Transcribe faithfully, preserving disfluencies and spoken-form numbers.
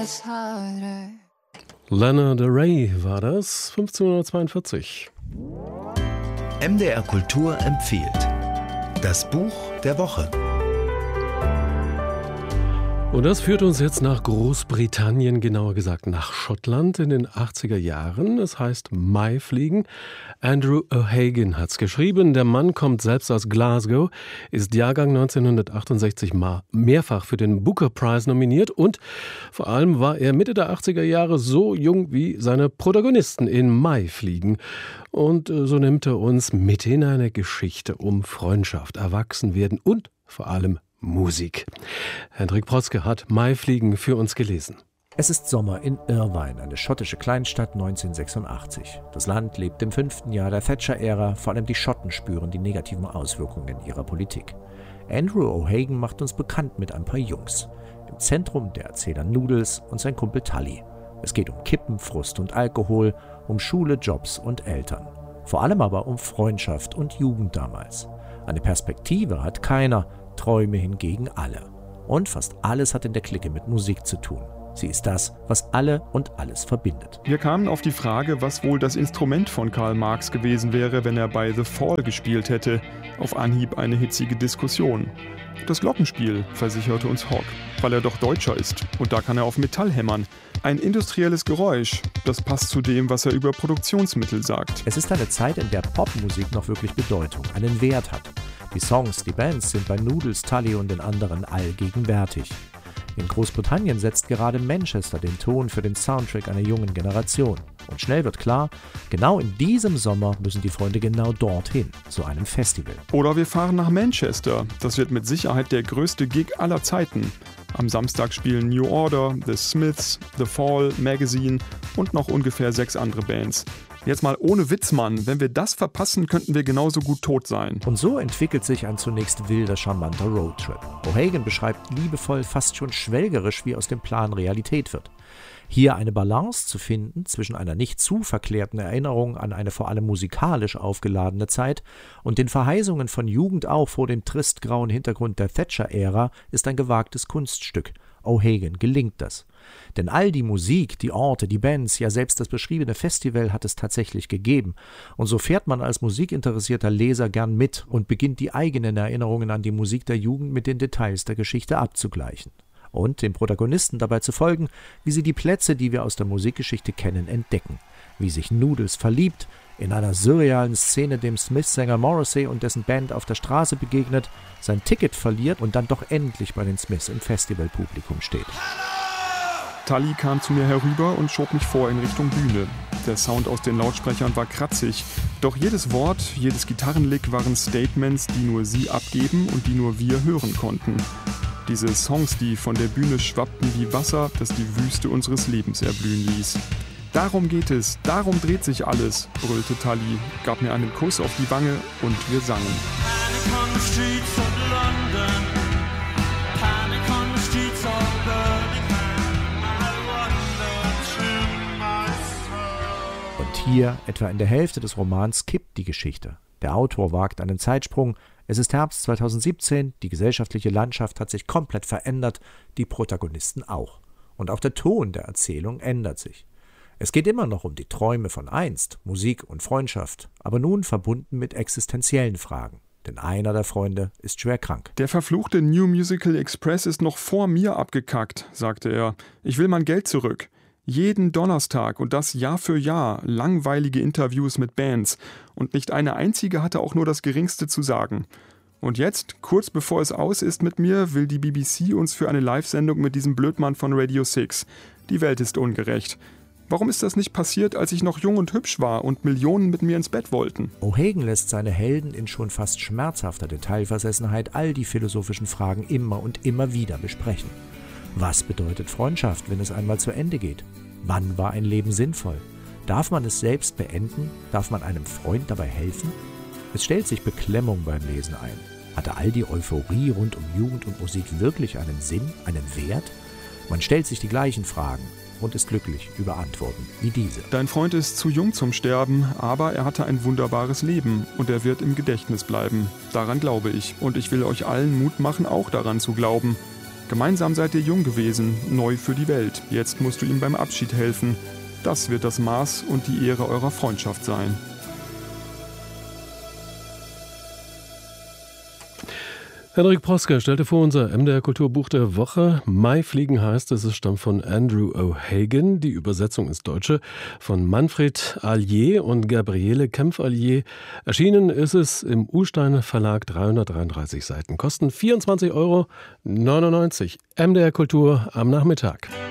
Lana Del Rey war das, fünfzehnhundertzweiundvierzig. M D R Kultur empfiehlt das Buch der Woche. Und das führt uns jetzt nach Großbritannien, genauer gesagt nach Schottland in den achtziger Jahren. Es heißt Maifliegen. Andrew O'Hagan hat's geschrieben. Der Mann kommt selbst aus Glasgow, ist Jahrgang neunzehnhundertachtundsechzig mehrfach für den Booker Prize nominiert und vor allem war er Mitte der achtziger Jahre so jung wie seine Protagonisten in Maifliegen. Und so nimmt er uns mit in eine Geschichte um Freundschaft, Erwachsenwerden und vor allem Musik. Hendrik Protzke hat Maifliegen für uns gelesen. Es ist Sommer in Irvine, eine schottische Kleinstadt neunzehnhundertsechsundachtzig. Das Land lebt im fünften Jahr der Thatcher-Ära, vor allem die Schotten spüren die negativen Auswirkungen ihrer Politik. Andrew O'Hagan macht uns bekannt mit ein paar Jungs. Im Zentrum der Erzähler Noodles und sein Kumpel Tully. Es geht um Kippen, Frust und Alkohol, um Schule, Jobs und Eltern. Vor allem aber um Freundschaft und Jugend damals. Eine Perspektive hat keiner, Träume hingegen alle. Und fast alles hat in der Clique mit Musik zu tun. Sie ist das, was alle und alles verbindet. Wir kamen auf die Frage, was wohl das Instrument von Karl Marx gewesen wäre, wenn er bei The Fall gespielt hätte. Auf Anhieb eine hitzige Diskussion. Das Glockenspiel, versicherte uns Hawk, weil er doch Deutscher ist. Und da kann er auf Metall hämmern. Ein industrielles Geräusch, das passt zu dem, was er über Produktionsmittel sagt. Es ist eine Zeit, in der Popmusik noch wirklich Bedeutung, einen Wert hat. Die Songs, die Bands sind bei Noodles, Tully und den anderen allgegenwärtig. In Großbritannien setzt gerade Manchester den Ton für den Soundtrack einer jungen Generation. Und schnell wird klar, genau in diesem Sommer müssen die Freunde genau dorthin, zu einem Festival. Oder wir fahren nach Manchester. Das wird mit Sicherheit der größte Gig aller Zeiten. Am Samstag spielen New Order, The Smiths, The Fall, Magazine und noch ungefähr sechs andere Bands. Jetzt mal ohne Witz, Mann. Wenn wir das verpassen, könnten wir genauso gut tot sein. Und so entwickelt sich ein zunächst wilder, charmanter Roadtrip. O'Hagan beschreibt liebevoll, fast schon schwelgerisch, wie aus dem Plan Realität wird. Hier eine Balance zu finden zwischen einer nicht zu verklärten Erinnerung an eine vor allem musikalisch aufgeladene Zeit und den Verheißungen von Jugend auch vor dem tristgrauen Hintergrund der Thatcher-Ära, ist ein gewagtes Kunststück. O'Hagan gelingt das. Denn all die Musik, die Orte, die Bands, ja selbst das beschriebene Festival hat es tatsächlich gegeben. Und so fährt man als musikinteressierter Leser gern mit und beginnt die eigenen Erinnerungen an die Musik der Jugend mit den Details der Geschichte abzugleichen. Und den Protagonisten dabei zu folgen, wie sie die Plätze, die wir aus der Musikgeschichte kennen, entdecken. Wie sich Noodles verliebt, in einer surrealen Szene dem Smiths-Sänger Morrissey und dessen Band auf der Straße begegnet, sein Ticket verliert und dann doch endlich bei den Smiths im Festivalpublikum steht. Tully kam zu mir herüber und schob mich vor in Richtung Bühne. Der Sound aus den Lautsprechern war kratzig, doch jedes Wort, jedes Gitarrenlick waren Statements, die nur sie abgeben und die nur wir hören konnten. Diese Songs, die von der Bühne schwappten wie Wasser, das die Wüste unseres Lebens erblühen ließ. Darum geht es, darum dreht sich alles, brüllte Tully, gab mir einen Kuss auf die Wange und wir sangen. Panic on the streets of London, panic on the streets of Birmingham, I wonder to myself. Und hier, etwa in der Hälfte des Romans, kippt die Geschichte. Der Autor wagt einen Zeitsprung. Es ist Herbst zweitausendsiebzehn, die gesellschaftliche Landschaft hat sich komplett verändert, die Protagonisten auch. Und auch der Ton der Erzählung ändert sich. Es geht immer noch um die Träume von einst, Musik und Freundschaft, aber nun verbunden mit existenziellen Fragen. Denn einer der Freunde ist schwer krank. Der verfluchte New Musical Express ist noch vor mir abgekackt, sagte er. Ich will mein Geld zurück. Jeden Donnerstag und das Jahr für Jahr langweilige Interviews mit Bands. Und nicht eine einzige hatte auch nur das Geringste zu sagen. Und jetzt, kurz bevor es aus ist mit mir, will die B B C uns für eine Live-Sendung mit diesem Blödmann von Radio six. Die Welt ist ungerecht. Warum ist das nicht passiert, als ich noch jung und hübsch war und Millionen mit mir ins Bett wollten? O'Hagan lässt seine Helden in schon fast schmerzhafter Detailversessenheit all die philosophischen Fragen immer und immer wieder besprechen. Was bedeutet Freundschaft, wenn es einmal zu Ende geht? Wann war ein Leben sinnvoll? Darf man es selbst beenden? Darf man einem Freund dabei helfen? Es stellt sich Beklemmung beim Lesen ein. Hatte all die Euphorie rund um Jugend und Musik wirklich einen Sinn, einen Wert? Man stellt sich die gleichen Fragen und ist glücklich über Antworten wie diese. Dein Freund ist zu jung zum Sterben, aber er hatte ein wunderbares Leben und er wird im Gedächtnis bleiben. Daran glaube ich und ich will euch allen Mut machen, auch daran zu glauben. Gemeinsam seid ihr jung gewesen, neu für die Welt. Jetzt musst du ihm beim Abschied helfen. Das wird das Maß und die Ehre eurer Freundschaft sein. Henrik Proske stellte vor unser M D R Kulturbuch der Woche. Maifliegen heißt es, es stammt von Andrew O'Hagan. Die Übersetzung ins Deutsche von Manfred Allier und Gabriele Kempf-Allier. Erschienen ist es im Ullstein Verlag, dreihundertdreiunddreißig Seiten. Kosten vierundzwanzig Euro neunundneunzig. M D R Kultur am Nachmittag.